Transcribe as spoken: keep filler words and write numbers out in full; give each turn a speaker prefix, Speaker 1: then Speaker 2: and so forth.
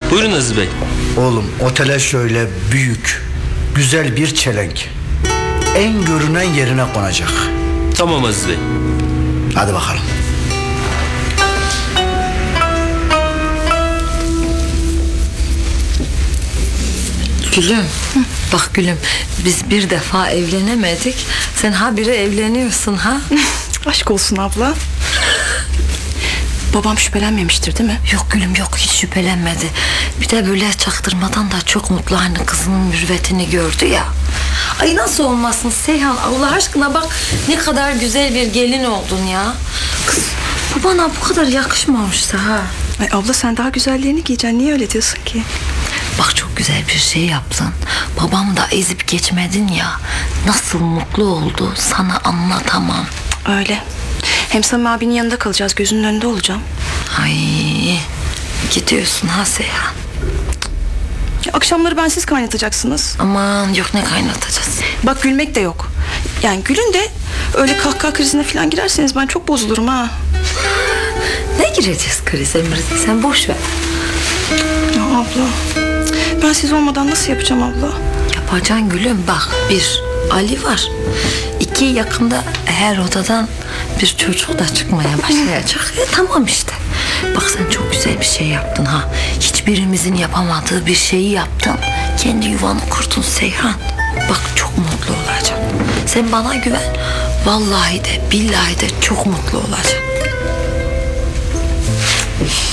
Speaker 1: Buyurun Aziz Bey.
Speaker 2: Oğlum otele şöyle büyük, güzel bir çelenk. En görünen yerine konacak.
Speaker 1: Tamam Aziz Bey.
Speaker 2: Hadi bakalım.
Speaker 3: Gülüm, bak gülüm, biz bir defa evlenemedik. Sen habire evleniyorsun ha?
Speaker 4: Aşk olsun abla. Babam şüphelenmemiştir değil mi?
Speaker 3: Yok gülüm yok, hiç şüphelenmedi. Bir de böyle çaktırmadan da çok mutlu, hani kızının mürüvvetini gördü ya. Ay nasıl olmasın Seyhan, Allah aşkına bak ne kadar güzel bir gelin oldun ya. Kız bu bana bu kadar yakışmamıştı ha.
Speaker 4: Ay abla sen daha güzellerini giyeceksin. Niye öyle diyorsun ki?
Speaker 3: Bak çok güzel bir şey yaptın. Babamı da ezip geçmedin ya. Nasıl mutlu oldu sana anlatamam.
Speaker 4: Öyle. Hem Sami abinin yanında kalacağız. Gözünün önünde olacağım.
Speaker 3: Ay gidiyorsun ha Seyhan.
Speaker 4: Ya, akşamları ben siz kaynatacaksınız.
Speaker 3: Aman yok, ne kaynatacağız.
Speaker 4: Bak gülmek de yok. Yani gülün de öyle kahkaha krizine falan girerseniz ben çok bozulurum ha.
Speaker 3: Ne gireceğiz krize mrize, sen boş ver.
Speaker 4: Ya abla. Ben siz olmadan nasıl yapacağım abla?
Speaker 3: Yapacaksın gülüm, bak bir Ali var. İki yakında her odadan bir çocuk da çıkmaya başlayacak. E, tamam işte. Bak sen çok güzel bir şey yaptın ha. Hiçbirimizin yapamadığı bir şeyi yaptın. Kendi yuvanı kurdun Seyhan. Bak çok mutlu olacaksın. Sen bana güven. Vallahi de billahi de çok mutlu olacaksın.